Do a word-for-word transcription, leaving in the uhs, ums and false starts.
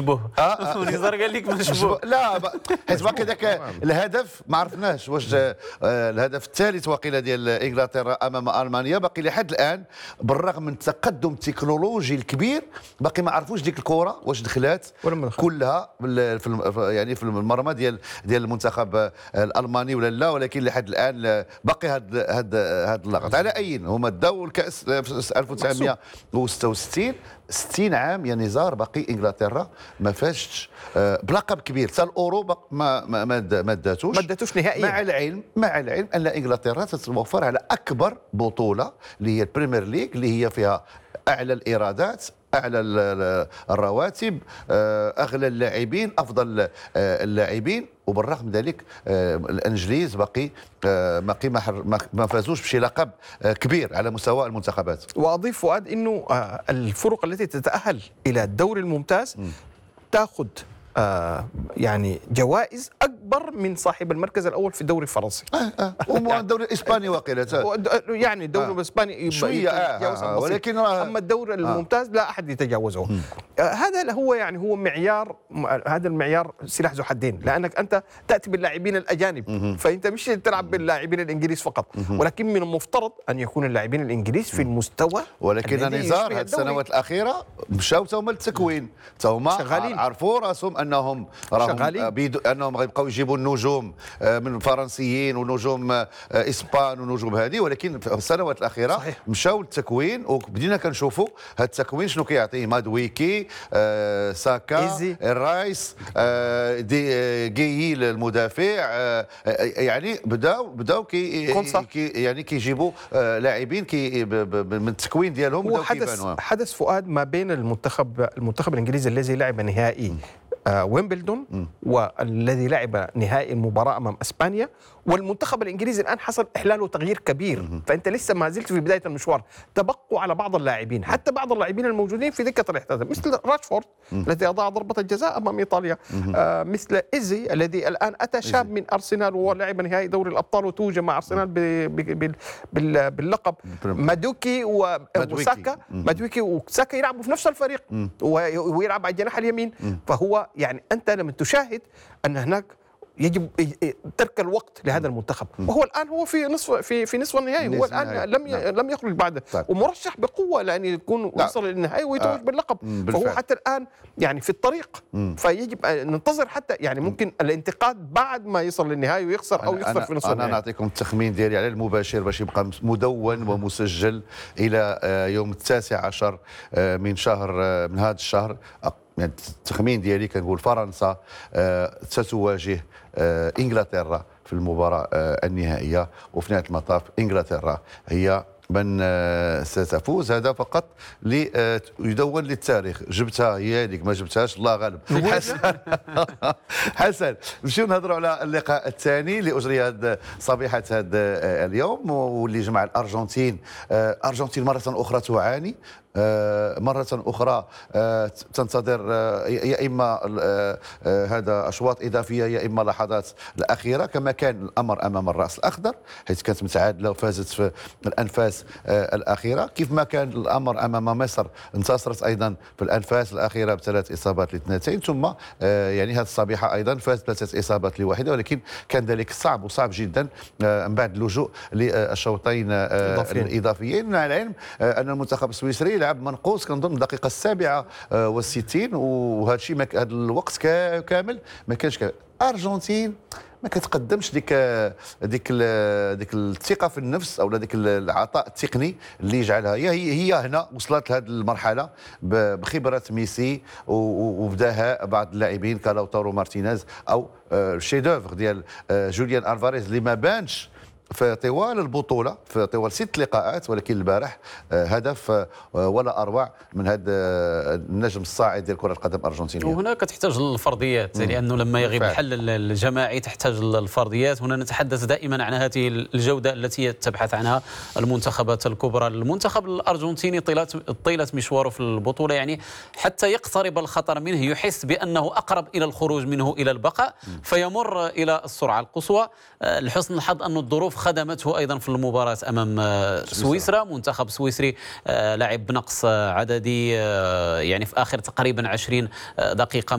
مشبوه. ونزار قال لك مشبوه. لا حيت باقي ذاك الهدف ما عرفناش واش الهدف الثالث واقيلا ديال انجلترا امام المانيا باقي لحد الان بالرغم من التقدم التكنولوجي الكبير باقي ما عرفوش ديك الكره واش دخلات كلها في يعني في المرمى ديال ديال المنتخب الالماني ولا لا، ولكن لحد الان باقي هاد هاد هاد اللقطه. على اي هما داو الكاس في ألف وتسعمائة وستة وستين ستين عام يا نزار باقي انجلترا ما فازتش بلقب كبير، حتى الاورو ما ما ما داتوش ما داتوش نهائيا. مع العلم مع العلم ان انجلترا تتوفر على اكبر بطوله اللي هي البريمير ليج اللي هي فيها اعلى الايرادات، اعلى الرواتب، اغلى اللاعبين، افضل اللاعبين، وبالرغم من ذلك الانجليز باقي باقي ما فازوش بشي لقب كبير على مستوى المنتخبات. واضيف فؤاد انه الفرق التي تتاهل الى الدوري الممتاز م. تاخذ آه يعني جوائز اكبر من صاحب المركز الاول في الدوري الفرنسي. اه اه والدوري الاسباني واقيلا يعني الدوري آه الاسباني شويه آه آه ولكن اما الدوري الممتاز لا احد يتجاوزه. آه هذا هو يعني هو معيار، هذا المعيار سلاح ذو حدين، لانك انت تاتي باللاعبين الاجانب فانت مش تلعب باللاعبين الانجليز فقط، ولكن من المفترض ان يكون اللاعبين الانجليز في المستوى. ولكن نزار هذه السنوات الاخيره مشاو تا هما للتكوين، تا هما عرفوا راسهم انهم راهم بيدو انهم غيبقاو يجيبوا النجوم من الفرنسيين ونجوم اسبان ونجوم هذه، ولكن في السنوات الاخيره صحيح. مشاو للتكوين وبدينا كنشوفوا هذا التكوين شنو كيعطيه مادويكي، آه ساكا، إيزي. الرايس، آه دي آه جييل المدافع، آه يعني بداو بداو كي, كي يعني كيجيبوا آه لاعبين كي من التكوين ديالهم بداو كيبانوا. حدث حدث فؤاد ما بين المنتخب المنتخب الانجليزي الذي لعب نهائي آه ويمبلدون م. والذي لعب نهائي المباراة أمام أسبانيا، والمنتخب الإنجليزي الآن حصل إحلال وتغيير كبير م. فأنت لسه ما زلت في بداية المشوار. تبقوا على بعض اللاعبين، حتى بعض اللاعبين الموجودين في دكة الاحتياط مثل راشفورد م. الذي أضاع ضربة الجزاء أمام إيطاليا، آه مثل إيزي الذي الآن أتى شاب من أرسنال ولعب نهائي دوري الأبطال وتوج مع أرسنال باللقب. مادوكي وساكا مادوكي وساكا يلعبوا في نفس الفريق م. ويلعب على الجناح اليمين م. فهو يعني أنت لما تشاهد أن هناك يجب ترك الوقت لهذا المنتخب، وهو الآن هو في نصف في في نصف النهائي، هو الآن لم ي... لم يخرج بعد طيب. ومرشح بقوة لأن يكون وصل للنهائي ويتوج آه. باللقب بالفعل. فهو حتى الآن يعني في الطريق م. فيجب أن ننتظر حتى يعني ممكن الانتقاد بعد ما يصل للنهائي ويخسر أو يخسر في نصف أنا النهائي. أنا نعطيكم التخمين ديالي على المباشر باش يبقى مدون ومسجل إلى يوم التاسع عشر من شهر من هذا الشهر. يعني التخمين ديالي كنقول فرنسا آه ستواجه آه انجلترا في المباراه آه النهائيه، وفي نهايه المطاف انجلترا هي من آه ستفوز. هذا فقط ليدون للتاريخ. جبتها هي هذيك، ما جبتهاش الله غالب. حسن حسن نمشيو نهضروا على اللقاء الثاني اللي اجري هذا صبيحه هذا اليوم واللي جمع الارجنتين. آه ارجنتين مره اخرى تعاني، آه مرة أخرى آه تنتظر آه يا إما آه هذا أشواط إضافية يا إما لحظات الأخيرة، كما كان الأمر أمام الرأس الأخضر حيث كانت متعادلة وفازت في الأنفاس آه الأخيرة، كيف ما كان الأمر أمام مصر انتصرت أيضا في الأنفاس الأخيرة بثلاث إصابات لاثنتين، ثم آه يعني هذه الصبيحة أيضا فازت ثلاثة إصابات لواحدة، ولكن كان ذلك صعب وصعب جدا آه من بعد اللجوء للشوطين آه الإضافيين. مع العلم آه أن المنتخب السويسري لعب منقوص كنظن الدقيقه السابعه والستين، وهذا الشيء هذا الوقت كامل ما كانش. ارجنتين ما كتقدمش ديك ديك ديك الثقه في النفس او ديك العطاء التقني اللي يجعلها هي هي هنا وصلت لهذه المرحله بخبره ميسي وبداها بعض اللاعبين كلاوتارو مارتينيز او الشي دوفر ديال جوليان الفاريز اللي ما بانش في طوال البطولة في طوال ست لقاءات، ولكن البارح هدف ولا أروع من هذا النجم الصاعد ديال كرة القدم الأرجنتينية. وهنا كتحتاج الفرديات، لأنه لما يغيب الحل الجماعي تحتاج الفرديات. هنا نتحدث دائما عن هذه الجودة التي تبحث عنها المنتخبات الكبرى. المنتخب الأرجنتيني طيلة طيلة مشواره في البطولة يعني حتى يقترب الخطر منه يحس بأنه أقرب إلى الخروج منه إلى البقاء فيمر إلى السرعة القصوى. لحسن الحظ أن الظروف خدمته أيضا في المباراة أمام سويسرا. منتخب سويسري لعب بنقص عددي يعني في آخر تقريبا عشرين دقيقة